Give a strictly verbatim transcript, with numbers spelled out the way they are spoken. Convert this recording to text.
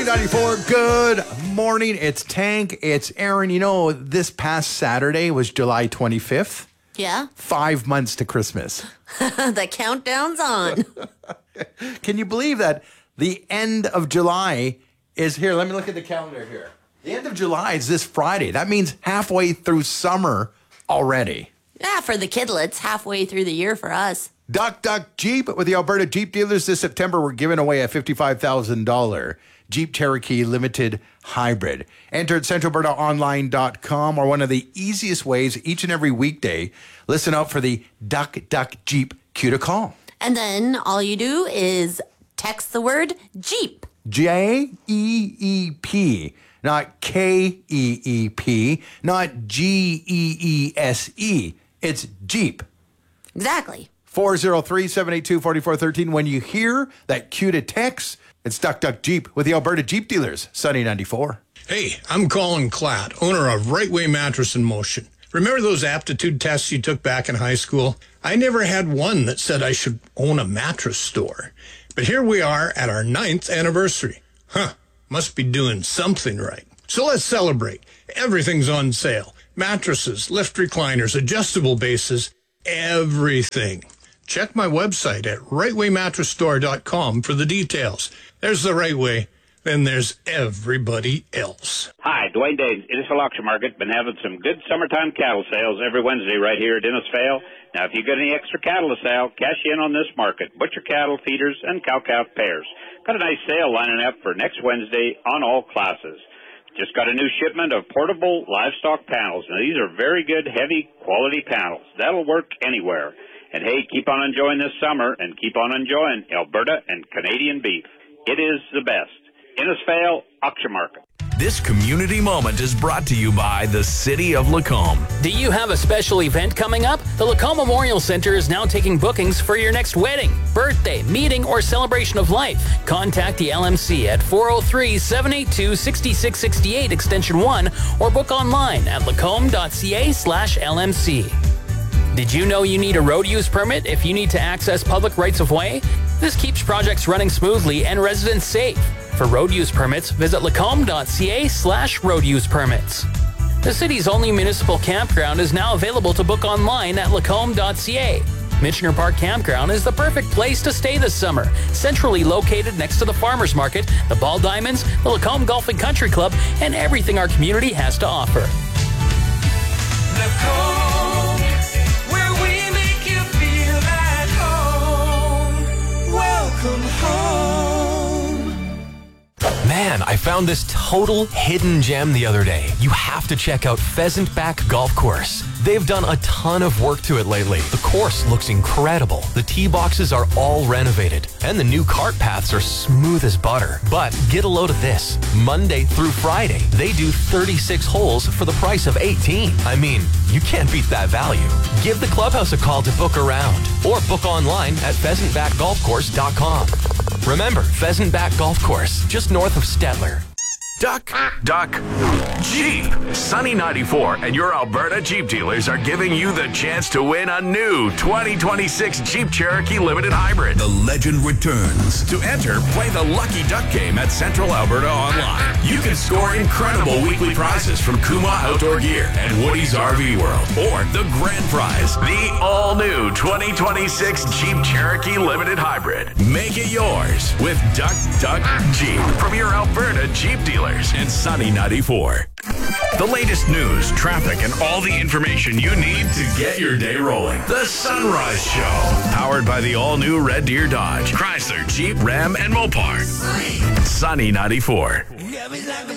ninety-four, good morning. It's Tank. It's Aaron. You know, this past Saturday was July twenty-fifth. Yeah. Five months to Christmas. The countdown's on. Can you believe that the end of July is here? Let me look at the calendar here. The end of July is this Friday. That means halfway through summer already. Yeah, for the kidlets, halfway through the year for us. Duck Duck Jeep with the Alberta Jeep dealers this September. We're giving away a fifty-five thousand dollars Jeep Cherokee Limited Hybrid. Enter at central alberta online dot com or one of the easiest ways each and every weekday. Listen out for the Duck Duck Jeep cue to call. And then all you do is text the word Jeep. J E E P, not K E E P, not G E E S E. It's Jeep. Exactly. four oh three, seven eight two, four four one three. When you hear that cue to text, it's Duck Duck Jeep with the Alberta Jeep dealers, Sunny ninety-four. Hey, I'm Colin Klatt, owner of Right Way Mattress in Motion. Remember those aptitude tests you took back in high school? I never had one that said I should own a mattress store. But here we are at our ninth anniversary. Huh, must be doing something right. So let's celebrate. Everything's on sale. Mattresses, lift recliners, adjustable bases, everything. Check my website at right way mattress store dot com for the details. There's the Right Way, then there's everybody else. Hi, Dwayne Danes, Innisfil Auction Market. Been having some good summertime cattle sales every Wednesday right here at Innisfil. Now, if you got any extra cattle to sell, cash in on this market. Butcher cattle, feeders, and cow-calf pairs. Got a nice sale lining up for next Wednesday on all classes. Just got a new shipment of portable livestock panels. Now, these are very good, heavy, quality panels. That'll work anywhere. And, hey, keep on enjoying this summer and keep on enjoying Alberta and Canadian beef. It is the best. Innisfil Auction Market. This community moment is brought to you by the City of Lacombe. Do you have a special event coming up? The Lacombe Memorial Center is now taking bookings for your next wedding, birthday, meeting, or celebration of life. Contact the L M C at four oh three, seven eight two, six six six eight extension one or book online at lacombe dot c a slash L M C. Did you know you need a road use permit if you need to access public rights-of-way? This keeps projects running smoothly and residents safe. For road use permits, visit lacombe dot c a slash road use permits. The city's only municipal campground is now available to book online at lacombe dot c a. Michener Park Campground is the perfect place to stay this summer. Centrally located next to the Farmers Market, the Ball Diamonds, the Lacombe Golf and Country Club, and everything our community has to offer. Lacombe, where we make you feel at home. Welcome home. Man, I found this total hidden gem the other day. You have to check out Pheasant Back Golf Course. They've done a ton of work to it lately. The course looks incredible. The tee boxes are all renovated, and the new cart paths are smooth as butter. But get a load of this. Monday through Friday, they do thirty-six holes for the price of eighteen. I mean, you can't beat that value. Give the clubhouse a call to book around, or book online at pheasant back golf course dot com. Remember, Pheasant Back Golf Course, just north of Stettler. Duck, Duck, Jeep. Sunny ninety-four and your Alberta Jeep dealers are giving you the chance to win a new twenty twenty-six Jeep Cherokee Limited Hybrid. The legend returns. To enter, play the Lucky Duck game at Central Alberta Online. You can score incredible weekly prizes from Kuma Outdoor Gear and Woody's R V World. Or the grand prize, the all-new twenty twenty-six Jeep Cherokee Limited Hybrid. Make it yours with Duck, Duck, Jeep from your Alberta Jeep dealer. And Sunny ninety-four. The latest news, traffic, and all the information you need to get your day rolling. The Sunrise Show. Powered by the all-new Red Deer Dodge, Chrysler, Jeep, Ram, and Mopar. Sunny ninety-four.